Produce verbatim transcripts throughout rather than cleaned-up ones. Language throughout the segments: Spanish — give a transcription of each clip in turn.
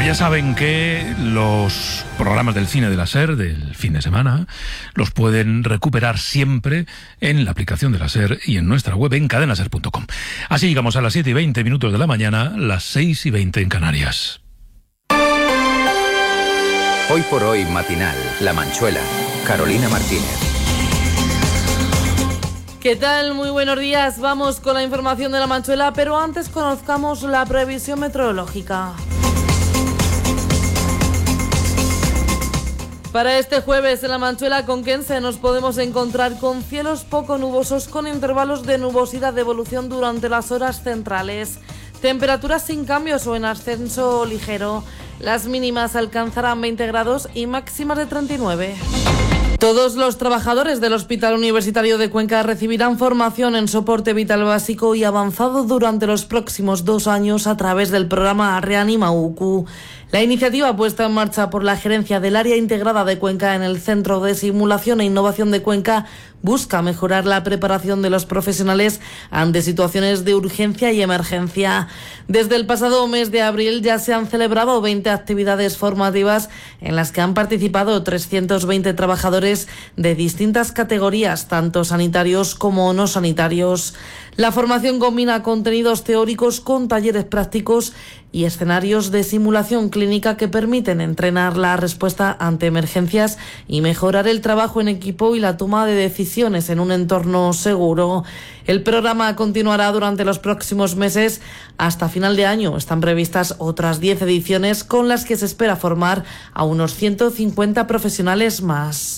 Ya saben que los programas del cine de la SER del fin de semana los pueden recuperar siempre en la aplicación de la SER y en nuestra web en cadena ser punto com. Así llegamos a las siete y veinte minutos de la mañana, las seis y veinte en Canarias. Hoy por hoy matinal, La Manchuela, Carolina Martínez. ¿Qué tal? Muy buenos días. Vamos con la información de La Manchuela, pero antes conozcamos la previsión meteorológica. Para este jueves en La Manchuela conquense nos podemos encontrar con cielos poco nubosos con intervalos de nubosidad de evolución durante las horas centrales. Temperaturas sin cambios o en ascenso ligero. Las mínimas alcanzarán veinte grados y máximas de treinta y nueve. Todos los trabajadores del Hospital Universitario de Cuenca recibirán formación en soporte vital básico y avanzado durante los próximos dos años a través del programa Reanima U C U. La iniciativa puesta en marcha por la Gerencia del Área Integrada de Cuenca en el Centro de Simulación e Innovación de Cuenca busca mejorar la preparación de los profesionales ante situaciones de urgencia y emergencia. Desde el pasado mes de abril ya se han celebrado veinte actividades formativas en las que han participado trescientos veinte trabajadores de distintas categorías, tanto sanitarios como no sanitarios. La formación combina contenidos teóricos con talleres prácticos y escenarios de simulación clínica que permiten entrenar la respuesta ante emergencias y mejorar el trabajo en equipo y la toma de decisiones en un entorno seguro. El programa continuará durante los próximos meses hasta final de año. Están previstas otras diez ediciones con las que se espera formar a unos ciento cincuenta profesionales más.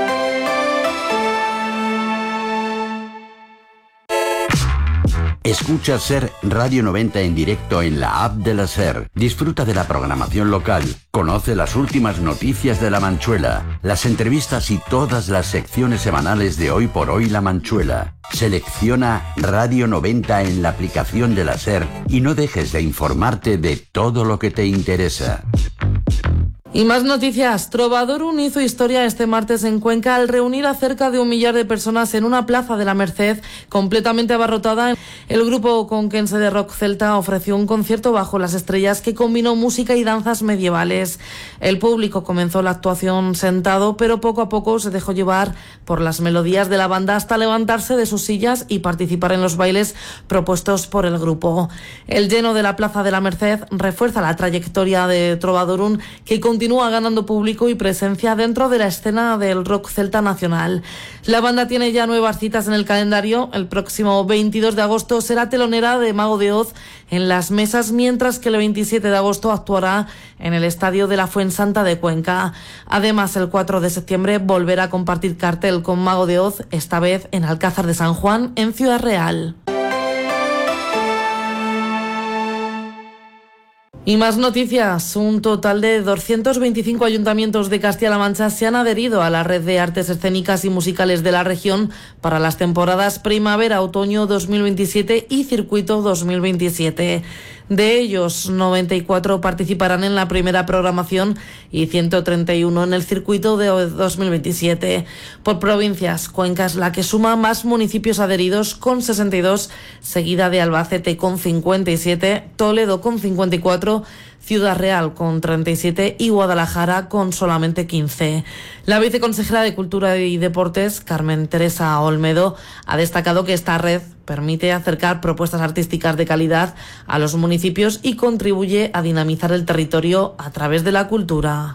Escucha SER Radio noventa en directo en la app de la SER. Disfruta de la programación local. Conoce las últimas noticias de La Manchuela, las entrevistas y todas las secciones semanales de Hoy por Hoy La Manchuela. Selecciona Radio noventa en la aplicación de la SER y no dejes de informarte de todo lo que te interesa. Y más noticias. Trovadorun hizo historia este martes en Cuenca al reunir a cerca de un millar de personas en una plaza de la Merced completamente abarrotada. El grupo conquense de rock celta ofreció un concierto bajo las estrellas que combinó música y danzas medievales. El público comenzó la actuación sentado, pero poco a poco se dejó llevar por las melodías de la banda hasta levantarse de sus sillas y participar en los bailes propuestos por el grupo. El lleno de la plaza de la Merced refuerza la trayectoria de Trovadorun, que con continúa ganando público y presencia dentro de la escena del rock celta nacional. La banda tiene ya nuevas citas en el calendario. El próximo veintidós de agosto será telonera de Mago de Oz en Las Mesas, mientras que el veintisiete de agosto actuará en el Estadio de la Fuensanta de Cuenca. Además, el cuatro de septiembre volverá a compartir cartel con Mago de Oz, esta vez en Alcázar de San Juan, en Ciudad Real. Y más noticias. Un total de doscientos veinticinco ayuntamientos de Castilla-La Mancha se han adherido a la red de artes escénicas y musicales de la región para las temporadas primavera-otoño dos mil veintisiete y circuito dos mil veintisiete. De ellos, noventa y cuatro participarán en la primera programación y ciento treinta y uno en el circuito de dos mil veintisiete. Por provincias, Cuenca es la que suma más municipios adheridos con sesenta y dos, seguida de Albacete con cincuenta y siete, Toledo con cincuenta y cuatro, Ciudad Real con treinta y siete y Guadalajara con solamente quince. La viceconsejera de Cultura y Deportes, Carmen Teresa Olmedo, ha destacado que esta red permite acercar propuestas artísticas de calidad a los municipios y contribuye a dinamizar el territorio a través de la cultura.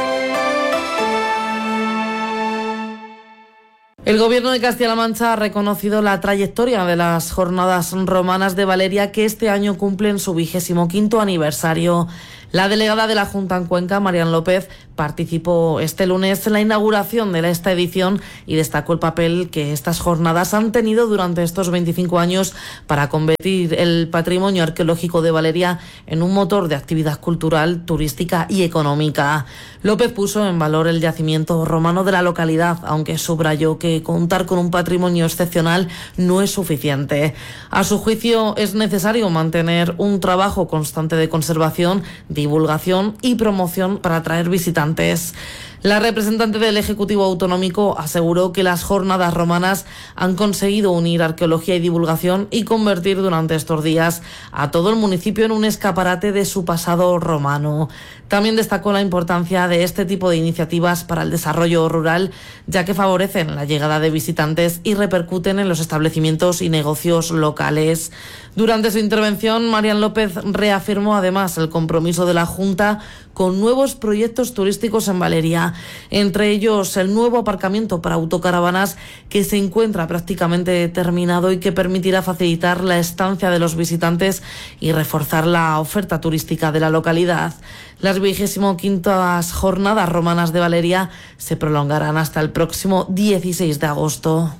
El Gobierno de Castilla-La Mancha ha reconocido la trayectoria de las Jornadas Romanas de Valeria, que este año cumplen su vigésimo quinto aniversario. La delegada de la Junta en Cuenca, Marian López, participó este lunes en la inauguración de esta edición y destacó el papel que estas jornadas han tenido durante estos veinticinco años para convertir el patrimonio arqueológico de Valeria en un motor de actividad cultural, turística y económica. López puso en valor el yacimiento romano de la localidad, aunque subrayó que contar con un patrimonio excepcional no es suficiente. A su juicio, es necesario mantener un trabajo constante de conservación, de divulgación y promoción para atraer visitantes. La representante del Ejecutivo Autonómico aseguró que las jornadas romanas han conseguido unir arqueología y divulgación y convertir durante estos días a todo el municipio en un escaparate de su pasado romano. También destacó la importancia de este tipo de iniciativas para el desarrollo rural, ya que favorecen la llegada de visitantes y repercuten en los establecimientos y negocios locales. Durante su intervención, Marian López reafirmó además el compromiso de la Junta con nuevos proyectos turísticos en Valeria, entre ellos el nuevo aparcamiento para autocaravanas que se encuentra prácticamente terminado y que permitirá facilitar la estancia de los visitantes y reforzar la oferta turística de la localidad. Las vigésimo quintas jornadas romanas de Valeria se prolongarán hasta el próximo dieciséis de agosto.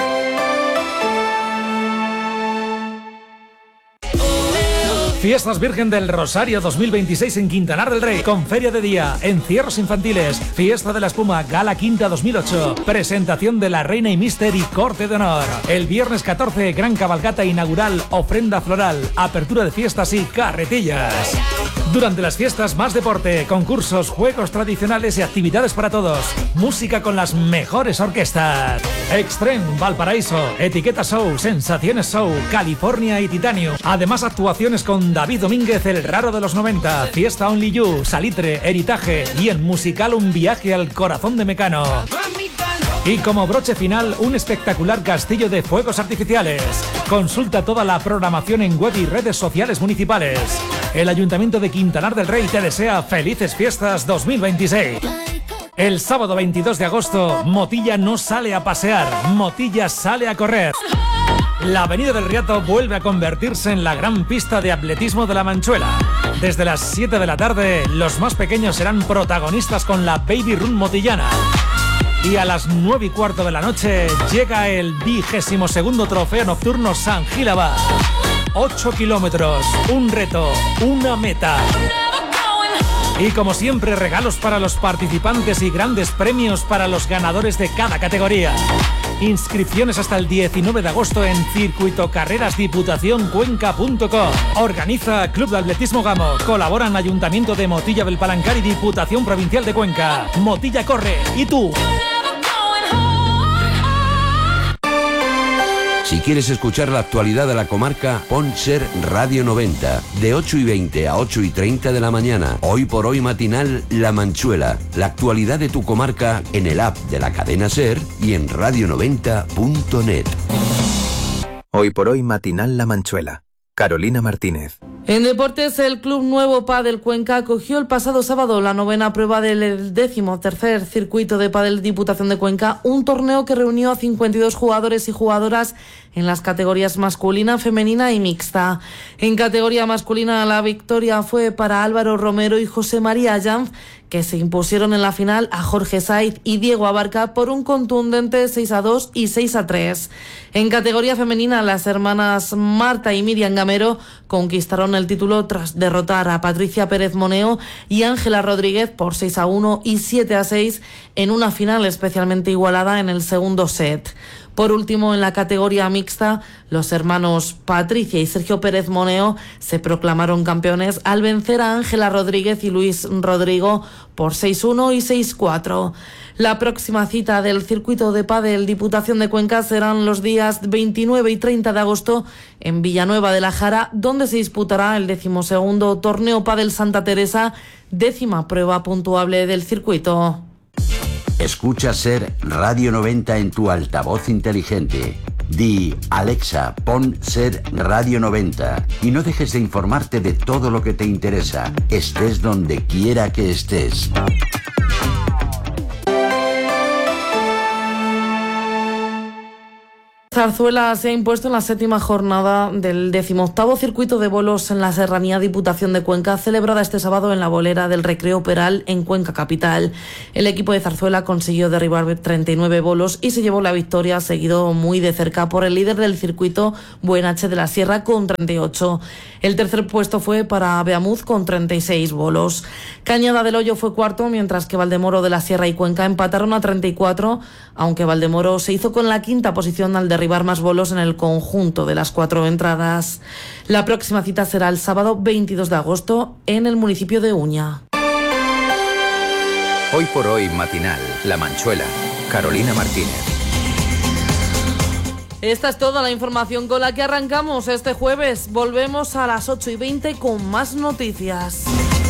Fiestas Virgen del Rosario dos mil veintiséis en Quintanar del Rey, con feria de día, encierros infantiles, fiesta de la espuma, gala quinta dos mil ocho, presentación de la Reina y Mister y corte de honor. El viernes catorce, gran cabalgata inaugural, ofrenda floral, apertura de fiestas y carretillas. Durante las fiestas, más deporte, concursos, juegos tradicionales y actividades para todos. Música con las mejores orquestas. Extreme, Valparaíso, Etiqueta Show, Sensaciones Show, California y Titanium. Además, actuaciones con David Domínguez, el raro de los noventa, Fiesta Only You, Salitre, Heritaje y en musical un viaje al corazón de Mecano. Y como broche final, un espectacular castillo de fuegos artificiales. Consulta toda la programación en web y redes sociales municipales. El Ayuntamiento de Quintanar del Rey te desea felices fiestas dos mil veintiséis. El sábado veintidós de agosto, Motilla no sale a pasear, Motilla sale a correr. La Avenida del Riato vuelve a convertirse en la gran pista de atletismo de La Manchuela. Desde las siete de la tarde, los más pequeños serán protagonistas con la Baby Run motillana. Y a las nueve y cuarto de la noche llega el vigésimo segundo Trofeo Nocturno San Gil Abad. Ocho kilómetros, un reto, una meta. Y como siempre, regalos para los participantes y grandes premios para los ganadores de cada categoría. Inscripciones hasta el diecinueve de agosto en circuito carreras diputación cuenca punto com. Organiza Club de Atletismo Gamo. Colaboran Ayuntamiento de Motilla del Palancar y Diputación Provincial de Cuenca. Motilla corre. ¿Y tú? Si quieres escuchar la actualidad de la comarca, pon Ser Radio noventa, de ocho y veinte a ocho y treinta de la mañana. Hoy por hoy matinal La Manchuela. La actualidad de tu comarca en el app de la cadena Ser y en radio noventa punto net. Hoy por hoy matinal La Manchuela. Carolina Martínez. En deportes, el Club Nuevo Pádel Cuenca acogió el pasado sábado la novena prueba del décimo tercer circuito de Pádel Diputación de Cuenca, un torneo que reunió a cincuenta y dos jugadores y jugadoras en las categorías masculina, femenina y mixta. En categoría masculina, la victoria fue para Álvaro Romero y José María Llanz, que se impusieron en la final a Jorge Saiz y Diego Abarca por un contundente seis a dos y seis a tres. En categoría femenina, las hermanas Marta y Miriam Gamero conquistaron el título tras derrotar a Patricia Pérez Moneo y Ángela Rodríguez por seis a uno y siete a seis en una final especialmente igualada en el segundo set. Por último, en la categoría mixta, los hermanos Patricia y Sergio Pérez Moneo se proclamaron campeones al vencer a Ángela Rodríguez y Luis Rodrigo por seis uno y seis cuatro. La próxima cita del circuito de pádel Diputación de Cuenca serán los días veintinueve y treinta de agosto en Villanueva de la Jara, donde se disputará el decimosegundo Torneo Pádel Santa Teresa, décima prueba puntuable del circuito. Escucha Ser Radio noventa en tu altavoz inteligente. Di, Alexa, pon Ser Radio noventa y no dejes de informarte de todo lo que te interesa, estés donde quiera que estés. Zarzuela se ha impuesto en la séptima jornada del decimoctavo circuito de bolos en la Serranía Diputación de Cuenca, celebrada este sábado en la bolera del Recreo Peral en Cuenca capital. El equipo de Zarzuela consiguió derribar treinta y nueve bolos y se llevó la victoria, seguido muy de cerca por el líder del circuito, Buen H de la Sierra, con treinta y ocho. El tercer puesto fue para Beamuz con treinta y seis bolos. Cañada del Hoyo fue cuarto, mientras que Valdemoro de la Sierra y Cuenca empataron a treinta y cuatro, aunque Valdemoro se hizo con la quinta posición al derribar derribar más bolos en el conjunto de las cuatro entradas. La próxima cita será el sábado veintidós de agosto en el municipio de Uña. Hoy por hoy matinal, La Manchuela, Carolina Martínez. Esta es toda la información con la que arrancamos este jueves. Volvemos a las ocho y veinte con más noticias.